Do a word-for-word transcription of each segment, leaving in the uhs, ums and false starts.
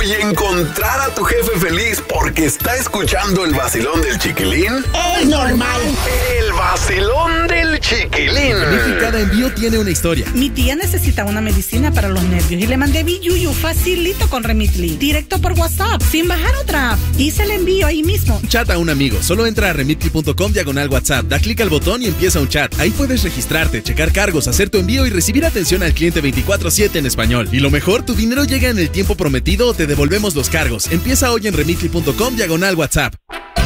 y encontrar a tu jefe feliz porque está escuchando el vacilón del Chiquilín? Es normal. El vacilón del Chiquilín. Cada envío tiene una historia. Mi tía necesita una medicina para los nervios y le mandé Biyuyu facilito con Remitly, directo por WhatsApp, sin bajar otra app. Hice el envío ahí mismo. Chat a un amigo. Solo entra a remitly punto com diagonal WhatsApp, da clic al botón y empieza un chat. Ahí puedes registrarte, checar cargos, hacer tu envío y recibir atención al cliente veinticuatro siete en español. Y lo mejor, tu dinero llega en el tiempo prometido o te devolvemos los cargos. Empieza hoy en remitly punto com diagonal WhatsApp.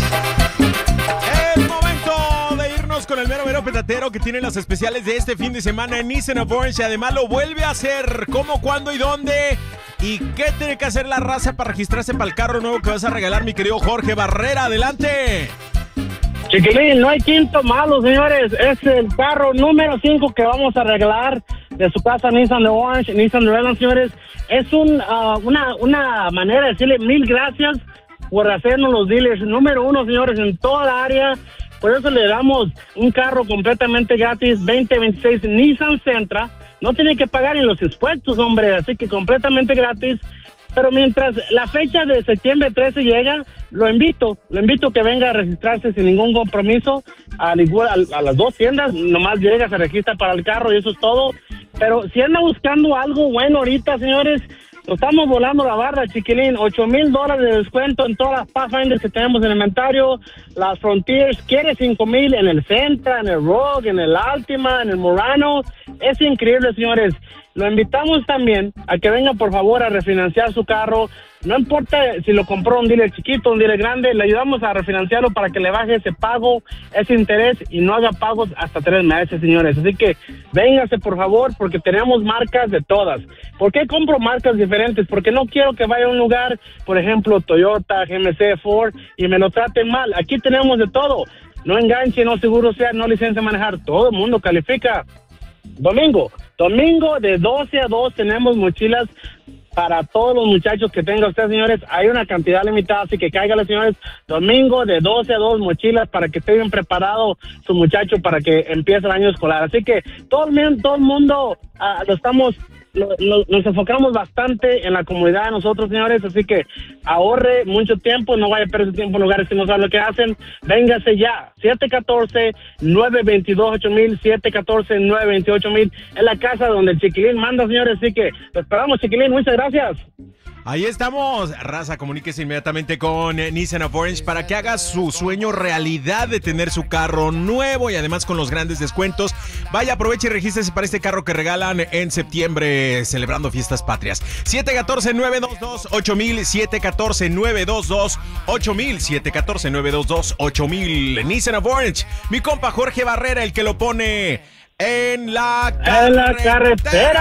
El momento de irnos con el mero mero petatero que tiene las especiales de este fin de semana en Nissan of Orange. Y además lo vuelve a hacer. ¿Cómo, cuándo y dónde? ¿Y qué tiene que hacer la raza para registrarse para el carro nuevo que vas a regalar, mi querido Jorge Barrera? ¡Adelante! Chiquilín, no hay quinto malo, señores. Es el carro número cinco que vamos a arreglar de su casa Nissan de Orange, Nissan de Redland, señores. Es un, uh, una, una manera de decirle mil gracias por hacernos los dealers número uno, señores, en toda la área. Por eso le damos un carro completamente gratis, veinte veintiséis Nissan Sentra. No tiene que pagar ni los impuestos, hombre, así que completamente gratis. Pero mientras la fecha de septiembre trece llega, lo invito, lo invito a que venga a registrarse sin ningún compromiso, al igual a, a las dos tiendas, nomás llega, se registra para el carro y eso es todo. Pero si anda buscando algo bueno ahorita, señores, lo estamos volando la barra, Chiquilín, ocho mil dólares de descuento en todas las Pathfinders que tenemos en el inventario, las Frontiers, quiere cinco mil en el Sentra, en el Rogue, en el Altima, en el Murano. Es increíble, señores. Lo invitamos también a que venga, por favor, a refinanciar su carro. No importa si lo compró un dealer chiquito, un dealer grande, le ayudamos a refinanciarlo para que le baje ese pago, ese interés y no haga pagos hasta tres meses, señores. Así que véngase, por favor, porque tenemos marcas de todas. ¿Por qué compro marcas diferentes? Porque no quiero que vaya a un lugar, por ejemplo, Toyota, G M C, Ford, y me lo traten mal. Aquí tenemos de todo. No enganche, no seguro sea, no licencia de manejar. Todo el mundo califica. Domingo, domingo de doce a dos tenemos mochilas para todos los muchachos que tenga usted, señores. Hay una cantidad limitada, así que cáigale, señores. Domingo de doce a dos mochilas para que esté bien preparado su muchacho para que empiece el año escolar. Así que todo el, todo el mundo uh, lo estamos... Lo, lo, nos enfocamos bastante en la comunidad de nosotros, señores, así que ahorre mucho tiempo, no vaya a perder tiempo en lugares que no saben lo que hacen. Véngase ya, siete uno cuatro, nueve dos dos, ocho mil, siete uno cuatro, nueve dos ocho mil, es la casa donde el Chiquilín manda, señores, así que lo esperamos, Chiquilín, muchas gracias. Ahí estamos, raza, comuníquese inmediatamente con eh, Nissan of Orange para que haga su sueño realidad de tener su carro nuevo y además con los grandes descuentos. Vaya, aproveche y regístrese para este carro que regalan en septiembre, celebrando fiestas patrias. siete uno cuatro, nueve dos dos, ocho mil, siete uno cuatro, nueve dos dos, ocho mil, siete uno cuatro, nueve dos dos, ocho mil. Nissan of Orange, mi compa Jorge Barrera, el que lo pone en la carretera. En la carretera.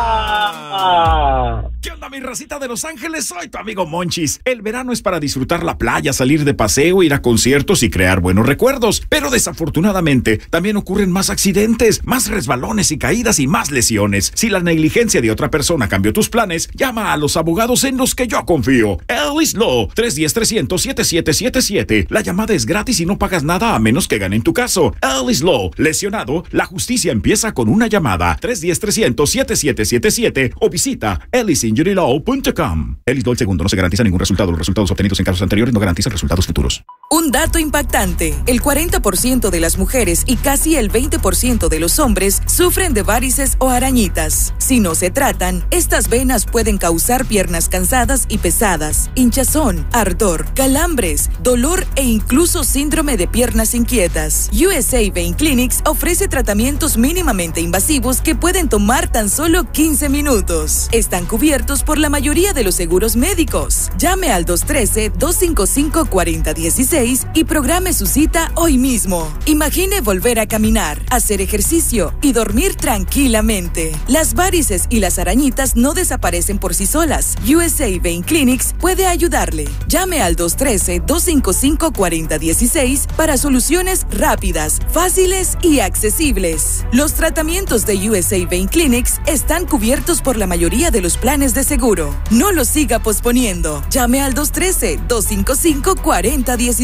¿Qué onda, mi racita de Los Ángeles? Soy tu amigo Monchis. El verano es para disfrutar la playa, salir de paseo, ir a conciertos y crear buenos recuerdos. Pero desafortunadamente también ocurren más accidentes, más resbalones y caídas y más lesiones. Si la negligencia de otra persona cambió tus planes, llama a los abogados en los que yo confío. Ellis Law, tres uno cero, trescientos, setenta y siete setenta y siete. La llamada es gratis y no pagas nada a menos que ganen tu caso. Ellis Law, lesionado, la justicia empieza con una llamada. tres uno cero, trescientos, setenta y siete setenta y siete o visita ellis injury law punto com. Ellis Law, el segundo, no se garantiza ningún resultado. Los resultados obtenidos en casos anteriores no garantizan resultados futuros. Un dato impactante: el cuarenta por ciento de las mujeres y casi el veinte por ciento de los hombres sufren de varices o arañitas. Si no se tratan, estas venas pueden causar piernas cansadas y pesadas, hinchazón, ardor, calambres, dolor e incluso síndrome de piernas inquietas. U S A Vein Clinics ofrece tratamientos mínimamente invasivos que pueden tomar tan solo quince minutos. Están cubiertos por la mayoría de los seguros médicos. Llame al dos uno tres, dos cinco cinco, cuatro cero uno seis y programe su cita hoy mismo. Imagine volver a caminar, hacer ejercicio y dormir tranquilamente. Las varices y las arañitas no desaparecen por sí solas. U S A Vein Clinics puede ayudarle. Llame al dos uno tres, dos cinco cinco, cuatro cero uno seis para soluciones rápidas, fáciles y accesibles. Los tratamientos de U S A Vein Clinics están cubiertos por la mayoría de los planes de seguro. No lo siga posponiendo. Llame al dos uno tres, dos cinco cinco, cuatro cero uno seis.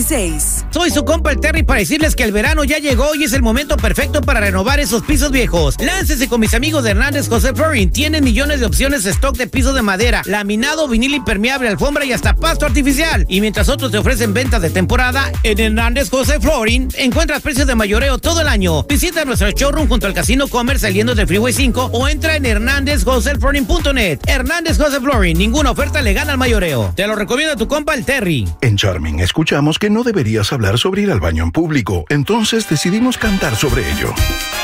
dieciséis. Soy su compa el Terry para decirles que el verano ya llegó y es el momento perfecto para renovar esos pisos viejos. Láncese con mis amigos de Hernández José Flooring. Tienen millones de opciones de stock de pisos de madera, laminado, vinil impermeable, alfombra y hasta pasto artificial. Y mientras otros te ofrecen ventas de temporada, en Hernández José Flooring encuentras precios de mayoreo todo el año. Visita nuestro showroom junto al Casino Commerce saliendo del Freeway cinco o entra en hernández josé flooring punto net. Hernández José Flooring, ninguna oferta le gana al mayoreo. Te lo recomienda tu compa el Terry. En Charming escuchamos que no deberías hablar sobre ir al baño en público, entonces decidimos cantar sobre ello.